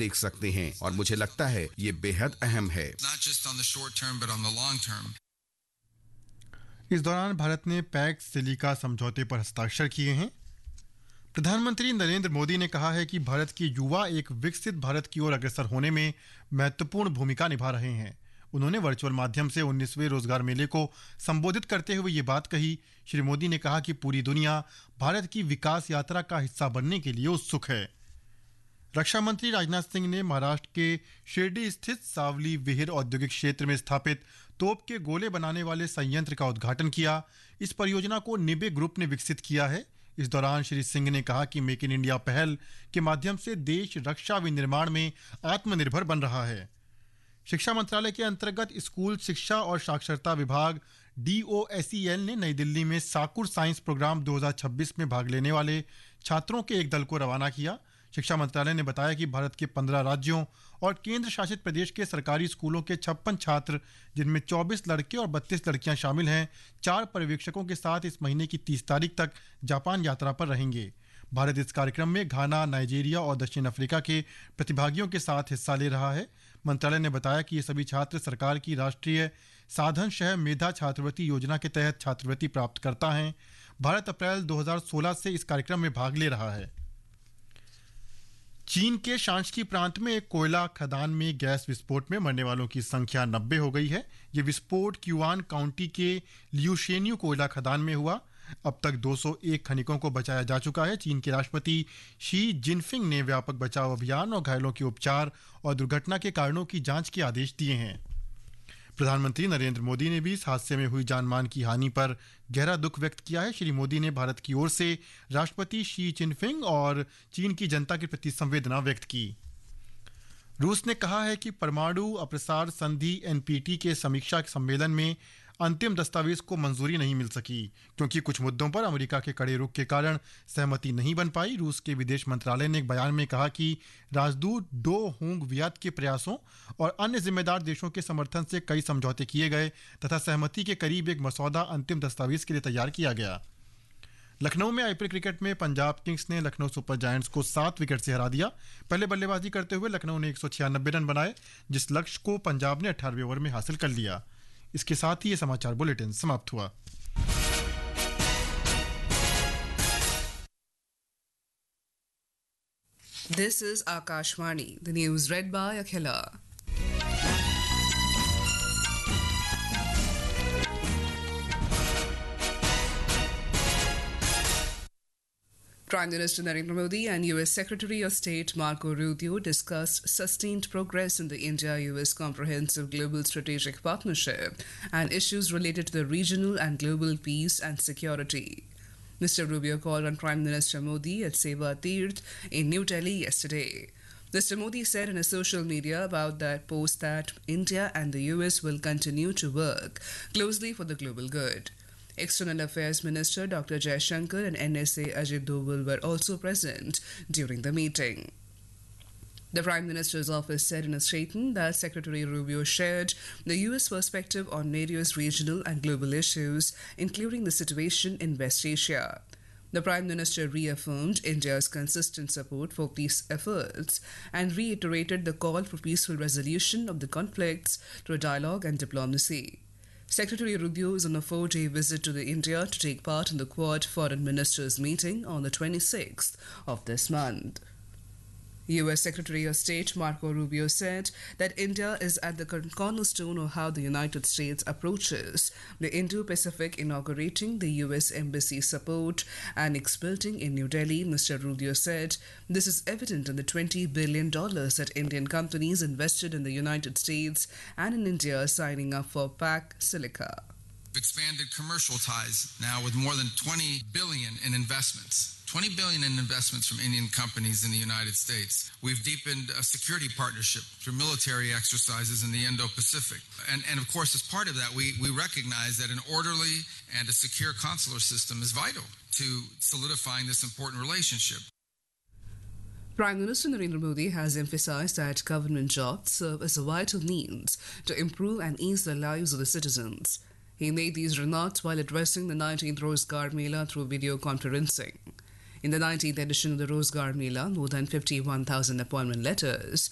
देख सकते हैं और मुझे लगता है ये बेहद अहम है। इस दौरान भारत ने पैक्स सिलिका समझौते पर हस्ताक्षर किए हैं। प्रधानमंत्री नरेंद्र मोदी ने कहा है कि भारत के युवा एक विकसित भारत की ओर अग्रसर होने में महत्वपूर्ण भूमिका निभा रहे हैं। उन्होंने वर्चुअल माध्यम से 19वें रोजगार मेले को संबोधित करते हुए ये बात कही। श्री मोदी ने कहा कि पूरी दुनिया भारत की विकास यात्रा का हिस्सा बनने के लिए उत्सुक है। रक्षा मंत्री राजनाथ सिंह ने महाराष्ट्र के शिरडी स्थित सावली विहिर औद्योगिक क्षेत्र में स्थापित तोप के गोले बनाने वाले संयंत्र का उद्घाटन किया। इस परियोजना को निबे ग्रुप ने विकसित किया है। इस दौरान श्री सिंह ने कहा कि मेक इन इंडिया पहल के माध्यम से देश रक्षा विनिर्माण में आत्मनिर्भर बन रहा है। शिक्षा मंत्रालय के अंतर्गत स्कूल शिक्षा और साक्षरता विभाग DOSEL ने नई दिल्ली में साकुर साइंस प्रोग्राम 2026 में भाग लेने वाले छात्रों के एक दल को रवाना किया। शिक्षा मंत्रालय ने बताया कि भारत के 15 राज्यों और केंद्र शासित प्रदेश के सरकारी स्कूलों के 56 छात्र, जिनमें 24 लड़के और 32 लड़कियां शामिल हैं, 4 पर्यवेक्षकों के साथ इस महीने की 30 तारीख तक जापान यात्रा पर रहेंगे। भारत इस कार्यक्रम में घाना, नाइजीरिया और दक्षिण अफ्रीका के प्रतिभागियों के साथ हिस्सा ले रहा है। मंत्रालय ने बताया कि ये सभी छात्र सरकार की राष्ट्रीय साधन शह मेधा छात्रवृत्ति योजना के तहत छात्रवृत्ति प्राप्त करता है। भारत अप्रैल 2016 से इस कार्यक्रम में भाग ले रहा है। चीन के शांक्षी प्रांत में एक कोयला खदान में गैस विस्फोट में मरने वालों की संख्या 90 हो गई है। ये विस्फोट क्यूआन काउंटी के लियूशेन्यू कोयला खदान में हुआ। अब तक 201 खनिकों को बचाया जा चुका है। चीन के राष्ट्रपति शी जिनफिंग ने व्यापक बचाव अभियान और घायलों के उपचार और दुर्घटना के कारणों की जांच के आदेश दिए हैं। प्रधानमंत्री नरेंद्र मोदी ने भी इस हादसे में हुई जानमाल की हानि पर गहरा दुख व्यक्त किया है। श्री मोदी ने भारत की ओर से राष्ट्रपति शी जिनफिंग और चीन की जनता के प्रति संवेदना व्यक्त की। रूस ने कहा है कि परमाणु अप्रसार संधि NPT के समीक्षा सम्मेलन में अंतिम दस्तावेज को मंजूरी नहीं मिल सकी, क्योंकि कुछ मुद्दों पर अमेरिका के कड़े रुख के कारण सहमति नहीं बन पाई। रूस के विदेश मंत्रालय ने एक बयान में कहा कि राजदूत डो होंग वियात के प्रयासों और अन्य जिम्मेदार देशों के समर्थन से कई समझौते किए गए तथा सहमति के करीब एक मसौदा अंतिम दस्तावेज के लिए तैयार किया गया। लखनऊ में IPL क्रिकेट में पंजाब किंग्स ने लखनऊ सुपर जायंट्स को 7 विकेट से हरा दिया। पहले बल्लेबाजी करते हुए लखनऊ ने 196 रन बनाए, जिस लक्ष्य को पंजाब ने 18वें ओवर में हासिल कर लिया। इसके साथ ही ये समाचार बुलेटिन समाप्त हुआ। This is Akashvani, the news read by Akhila. Prime Minister Narendra Modi and US Secretary of State Marco Rubio discussed sustained progress in the India-US Comprehensive Global Strategic Partnership and issues related to the regional and global peace and security. Mr. Rubio called on Prime Minister Modi at Seva Tirth in New Delhi yesterday. Mr. Modi said in a social media about that post that India and the US will continue to work closely for the global good. External Affairs Minister Dr. Jaishankar and NSA Ajit Doval were also present during the meeting. The Prime Minister's office said in a statement that Secretary Rubio shared the US perspective on various regional and global issues, including the situation in West Asia. The Prime Minister reaffirmed India's consistent support for peace efforts and reiterated the call for peaceful resolution of the conflicts through dialogue and diplomacy. Secretary Rubio is on a 4-day visit to India to take part in the Quad Foreign Ministers meeting on the 26th of this month. US Secretary of State Marco Rubio said that India is at the cornerstone of how the United States approaches the Indo-Pacific, inaugurating the US Embassy support annex building in New Delhi. Mr. Rubio said this is evident in the $20 billion that Indian companies invested in the United States and in India signing up for PAC Silica. Expanded commercial ties now with more than $20 billion in investments. $20 billion in investments from Indian companies in the United States. We've deepened a security partnership through military exercises in the Indo-Pacific. And of course, as part of that, we recognize that an orderly and a secure consular system is vital to solidifying this important relationship. Prime Minister Narendra Modi has emphasized that government jobs serve as a vital means to improve and ease the lives of the citizens. He made these remarks while addressing the 19th Rozgar Mela through video conferencing. In the 19th edition of the Rozgar Mela, more than 51,000 appointment letters